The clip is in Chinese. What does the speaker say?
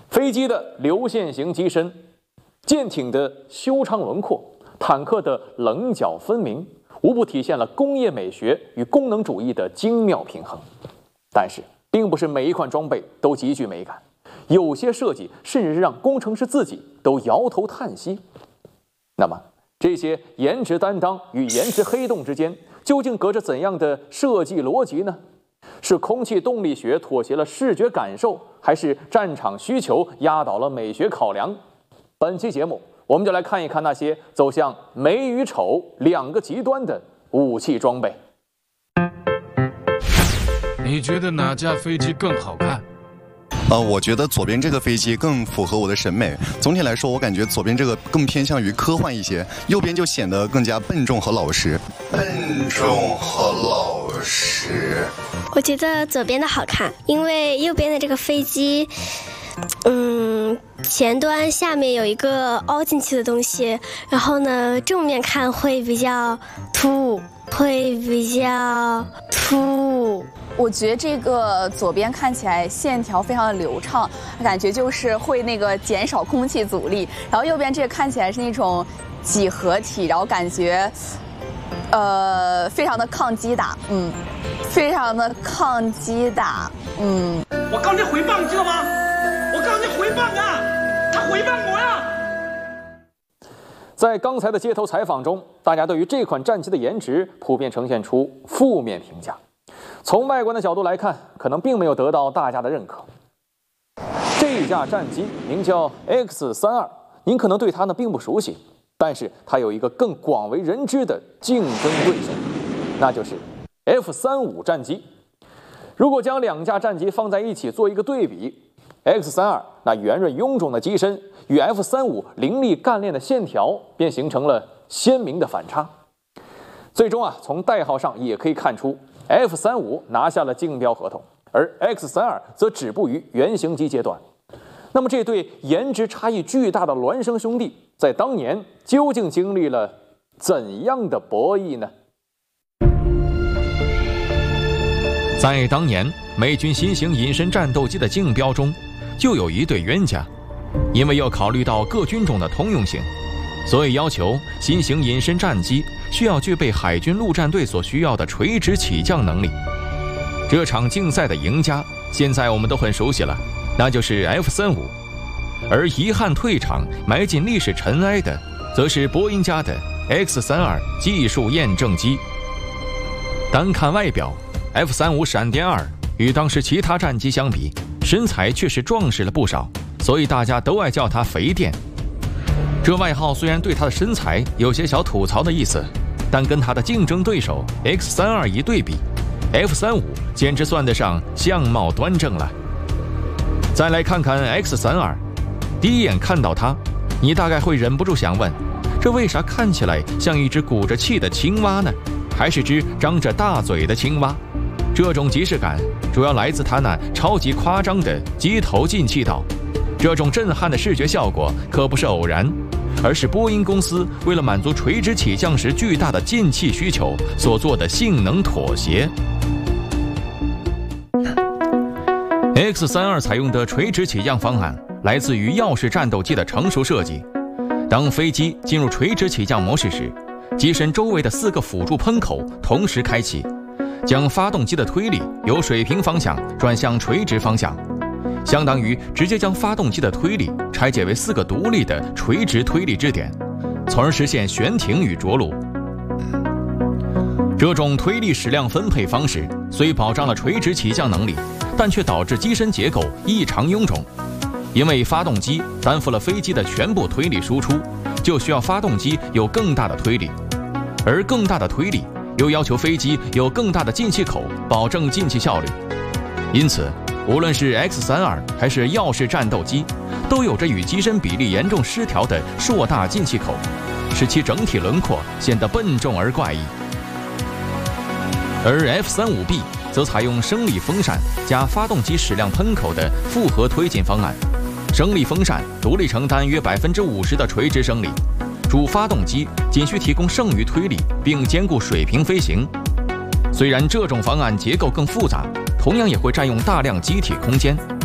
飞机的流线型机身，舰艇的修长轮廓，坦克的棱角分明，无不体现了工业美学与功能主义的精妙平衡。但是，并不是每一款装备都极具美感，有些设计甚至是让工程师自己都摇头叹息。那么，这些颜值担当与颜值黑洞之间，究竟隔着怎样的设计逻辑呢？是空气动力学妥协了视觉感受，还是战场需求压倒了美学考量？本期节目，我们就来看一看那些走向美与丑两个极端的武器装备。 你觉得哪架飞机更好看？ 我觉得左边这个飞机更符合我的审美。总体来说，我感觉左边这个更偏向于科幻一些，右边就显得更加笨重和老实。笨重和老实。 我觉得左边的好看，因为右边的这个飞机，前端下面有一个凹进去的东西，然后呢，正面看会比较突兀。 我觉得这个左边看起来线条非常的流畅，感觉就是会那个减少空气阻力。然后右边这个看起来是那种几何体，然后感觉非常的抗击打，非常的抗击打， 我告你诽谤，知道吗？我告你诽谤啊！他诽谤我呀！ 在刚才的街头采访中，大家对于这款战机的颜值普遍呈现出负面评价。从外观的角度来看，可能并没有得到大家的认可。这架战机名叫 X-32，您可能对它呢并不熟悉，但是它有一个更广为人知的竞争对手，那就是 F-35战机。如果将两架战机放在一起做一个对比， X-32那圆润臃肿的机身与 F-35凌厉干练的线条便形成了鲜明的反差。最终从代号上也可以看出，F-35拿下了竞标合同，而 X-32则止步于原型机阶段。那么这对颜值差异巨大的孪生兄弟，在当年究竟经历了怎样的博弈呢？ 在当年美军新型隐身战斗机的竞标中，就有一对冤家，因为要考虑到各军种的通用性，所以要求新型隐身战机需要具备海军陆战队所需要的垂直起降能力。这场竞赛的赢家，现在我们都很熟悉了，那就是 F-35。而遗憾退场、埋进历史尘埃的，则是波音家的 X-32技术验证机。单看外表， F-35闪电2与当时其他战机相比，身材确实壮实了不少，所以大家都爱叫它肥电。这外号虽然对他的身材有些小吐槽的意思，但跟他的竞争对手 X-32一对比， F-35简直算得上相貌端正了。再来看看 X-32， 第一眼看到它，你大概会忍不住想问，这为啥看起来像一只鼓着气的青蛙呢？还是只张着大嘴的青蛙？这种即视感主要来自它那超级夸张的机头进气道。这种震撼的视觉效果可不是偶然，而是波音公司为了满足垂直起降时巨大的进气需求所做的性能妥协。X-32采用的垂直起降方案来自于耀式战斗机的成熟设计。当飞机进入垂直起降模式时，机身周围的4个辅助喷口同时开启，将发动机的推力由水平方向转向垂直方向，相当于直接将发动机的推力拆解为4个独立的垂直推力支点，从而实现悬停与着陆。这种推力矢量分配方式虽保障了垂直起降能力，但却导致机身结构异常臃肿。因为发动机担负了飞机的全部推力输出，就需要发动机有更大的推力，而更大的推力又要求飞机有更大的进气口，保证进气效率。因此无论是 X-32还是耀式战斗机，都有着与机身比例严重失调的硕大进气口，使其整体轮廓显得笨重而怪异。而 F-35B 则采用升力风扇加发动机矢量喷口的复合推进方案，升力风扇独立承担约 50% 的垂直升力，主发动机仅需提供剩余推力，并兼顾水平飞行。虽然这种方案结构更复杂，同样也会占用大量机体空间，